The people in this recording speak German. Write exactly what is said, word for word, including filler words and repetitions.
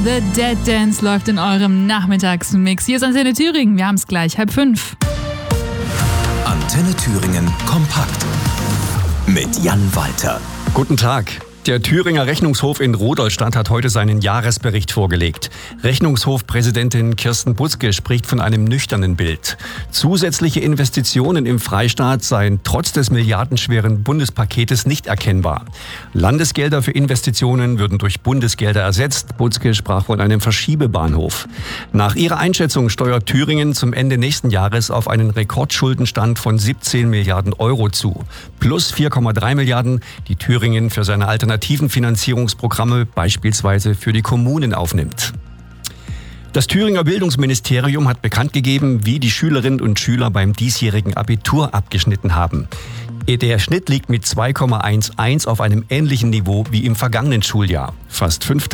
The Dead Dance läuft in eurem Nachmittagsmix. Hier ist Antenne Thüringen, wir haben es gleich, halb fünf. Antenne Thüringen kompakt mit Jan Walter. Guten Tag. Der Thüringer Rechnungshof in Rudolstadt hat heute seinen Jahresbericht vorgelegt. Rechnungshofpräsidentin Kirsten Butzke spricht von einem nüchternen Bild. Zusätzliche Investitionen im Freistaat seien trotz des milliardenschweren Bundespaketes nicht erkennbar. Landesgelder für Investitionen würden durch Bundesgelder ersetzt. Butzke sprach von einem Verschiebebahnhof. Nach ihrer Einschätzung steuert Thüringen zum Ende nächsten Jahres auf einen Rekordschuldenstand von siebzehn Milliarden Euro zu. Plus vier Komma drei Milliarden, die Thüringen für seine alternativen Finanzierungsprogramme beispielsweise für die Kommunen aufnimmt. Das Thüringer Bildungsministerium hat bekannt gegeben, wie die Schülerinnen und Schüler beim diesjährigen Abitur abgeschnitten haben. Der Schnitt liegt mit zwei Komma eins eins auf einem ähnlichen Niveau wie im vergangenen Schuljahr. Fast fünf